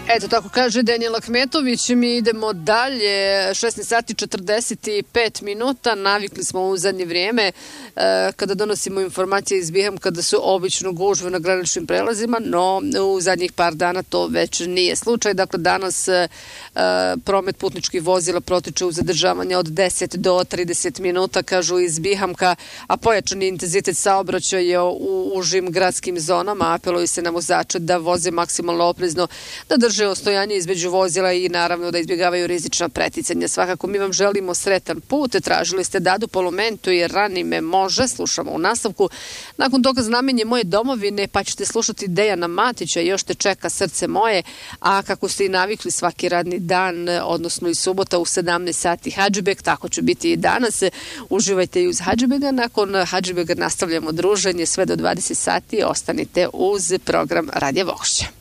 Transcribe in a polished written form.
Eto, tako kaže Denijel Ahmetović. Mi idemo dalje, 16 sati 45 minuta. Navikli smo u zadnje vrijeme kada donosimo informacije iz BiH kada su obično gužve na graničnim prelazima, no u zadnjih par dana to već nije slučaj. Dakle, danas promet putničkih vozila protiče u zadržavanje od 10 do 30 minuta, kažu iz BiH-a, a pojačani intenzitet saobraćaja u užim gradskim zonama. Apeluju se na vozače da voze maksimalno oprezno, da drže ostojanje između vozila i naravno da izbjegavaju rizična preticanja. Svakako mi vam želimo sretan put. Tražili ste Dadu Polumentu i Rani me može. Slušamo u nastavku. Nakon toga Znamenje moje domovine, pa ćete slušati Dejana Matića, Još te čeka srce moje, a kako ste i navikli svaki radni dan, odnosno i subota u 17 sati Hadžibeg, tako će biti i danas. Uživajte i uz Hadžibega. Nakon Hadžibega nastavljamo druženje sve do 20 sati. Ostanite uz program Radija Vošća.